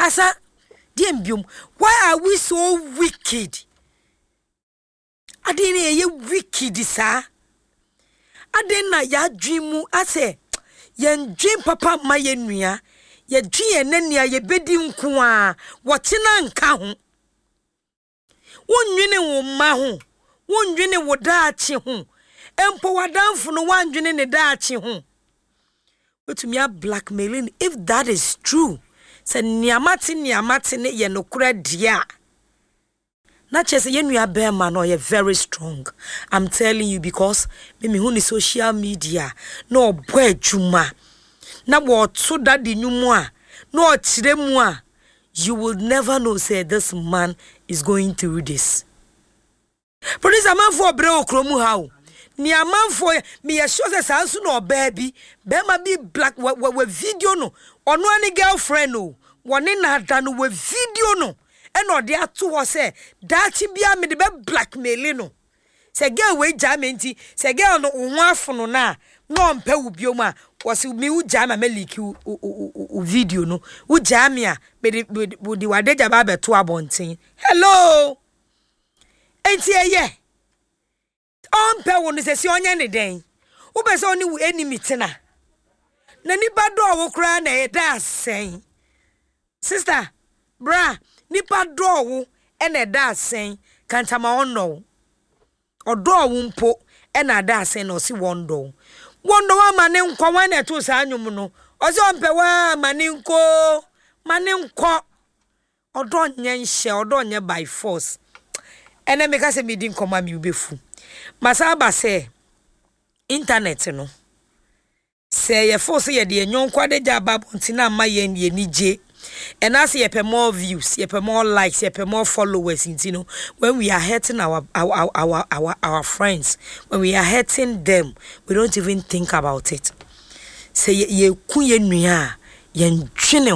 Asa diembium, why are we so wicked? Adene ye wicked sa. Adena ya dreamu ase yen dream papa ma ye nua ye dream enania ye bedi nko a wotina nka ho. Wonnwene wo ma ho, wonnwene wo daachi ho. Empo wadamfo no wannwene ne daachi ho. Wetumi a blackmailing if that is true. Se niamati ne ye nokura dia. Na chese ye nua be man no ye very strong. I'm telling you because me hu ni social media no obo adwuma. Na wo to that the nyumu a no chire mu a you will never know say this man is going through this. Producer man for bre okromu how. Ni amanfo me ye sure say sanso no baby be ma be black we video no ono ani girlfriend no woni na da no we video no e no de ato ho say dachi bia me de be blackmail no say girl we jamenti say girl no wo afo no na no mpa wo biom a wo se me wo jama me leak video no wo jamia me de wadeja ba beto abonten hello enti eye on pe won se si onye ne den wo be se oni wo enemy tena na ni bado wo kra na e da asen sister bra ni bado wo e na da asen kantama onno odo wo mpo e na da asen na osi wondo wa mane nkwa wa na to sa anwum no o se on pe wa mane nko odo nyenhye odo nye by force ene me ka se me din koma mi ubefu masaba se internet no se ye force ye de nyonko de jaba bontina ma ye nije and as ye pay more views ye pay more likes ye pay more followers you know when we are hurting our friends when we are hurting them we don't even think about it say ye ku ye nua ye ndwene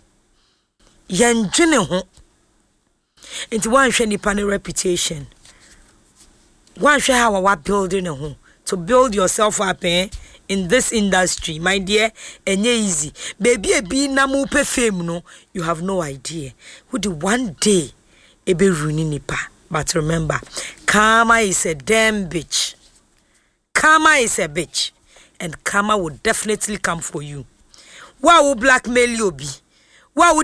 ho into one hwe nipa ne reputation one share how we building a home to build yourself up in this industry, my dear. And easy, baby, be na mu pe fame no. You have no idea. Who the one day e be ruining nipa. But remember, karma is a damn bitch. Karma is a bitch, and karma will definitely come for you. Why will blackmail you be? Why would